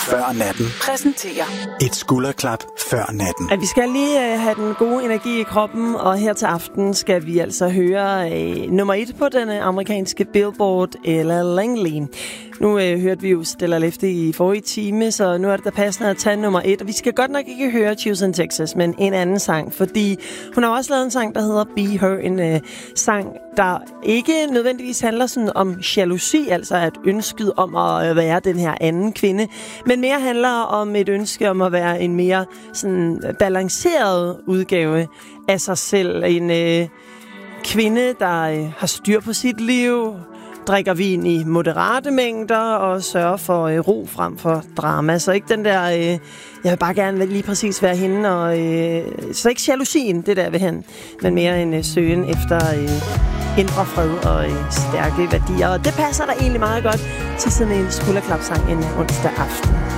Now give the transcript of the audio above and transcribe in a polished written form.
før natten præsenterer et skulderklap før natten. At vi skal lige have den gode energi i kroppen, og her til aften skal vi altså høre nummer 1 på den amerikanske Billboard, Ella Langley. Nu hørte vi jo Stella Lefty i forrige time, så nu er det da passende at tage nummer 1. Og vi skal godt nok ikke høre Houston, Texas, men en anden sang, fordi hun har også lavet en sang, der hedder Be Her, en sang, der ikke nødvendigvis handler sådan om jalousi, altså et ønsket om at være den her anden kvinde, men mere handler om et ønske om at være en mere sådan balanceret udgave af sig selv. En kvinde, der har styr på sit liv, drikker vin i moderate mængder og sørger for ro frem for drama. Så ikke den der, jeg vil bare gerne lige præcis være hende, og så ikke jalousien, det der ved hende, men mere en søgen efter indre fred og stærke værdier. Og det passer da egentlig meget godt til sådan en skulderklapsang en onsdag aften.